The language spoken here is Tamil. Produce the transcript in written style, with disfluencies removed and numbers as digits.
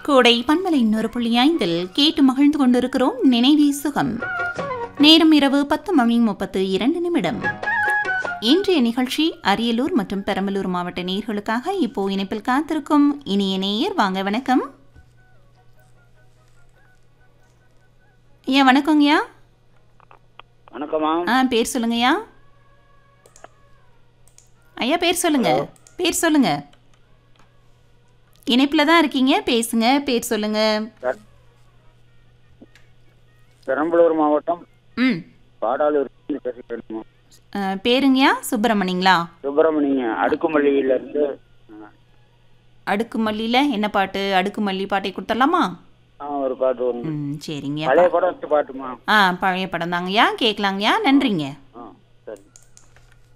கோடை பன்மலை 100.5 கேட்டு மகிழ்ந்து கொண்டிருக்கிறோம். நினைவே சுகம். நேரம் இரவு 10:32. இன்றைய நிகழ்ச்சி அரியலூர் மற்றும் பெரம்பலூர் மாவட்ட நேயர்களுக்காக இப்போ இணைப்பில் காத்திருக்கும் இனிய நேயர். வாங்க, வணக்கம் ஐயா. வணக்கங்கய்யா. வணக்கம்மா. பேர் சொல்லுங்கய்யா. ஐயா பேர் சொல்லுங்க. பேர் சொல்லுங்க. இணைப்பில் தான் இருக்கீங்க, பேசுங்க. பேர் சொல்லுங்க. பெரம்பலூர் மாவட்டம் பாடாலூர் பேருங்கய்யா? சுப்பிரமணிங்களா? சுப்பிரமணிங்க, அடுக்குமல்லியில இருந்து. அடுக்குமல்லியில் என்ன பாட்டு? அடுக்குமல்லி பாட்டை கொடுத்துடலாமா? ஒரு பாட்டு ஒன்று. சரிங்க. பழைய படம் பாட்டுமா? பழைய படம் தாங்கய்யா, கேட்கலாங்கய்யா. நன்றிங்க.